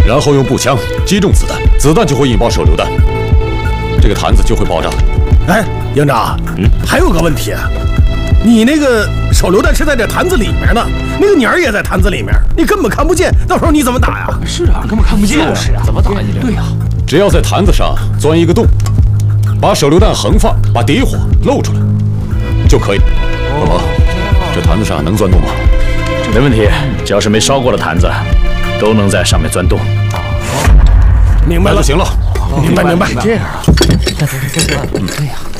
然后用步枪击中子弹，子弹就会引爆手榴弹，这个坛子就会爆炸。 哎，营长，还有个问题，你那个手榴弹是在这坛子里面呢，那个鸟儿也在坛子里面，你根本看不见，到时候你怎么打呀？ 是啊，根本看不见。 就是啊， 怎么打呀？对呀， 只要在坛子上钻一个洞，把手榴弹横放，把底火露出来就可以。老婆，这坛子上能钻洞吗？ 没问题，只要是没烧过的坛子，都能在上面钻洞。 明白了那就行了。 明白。 这样啊？对呀。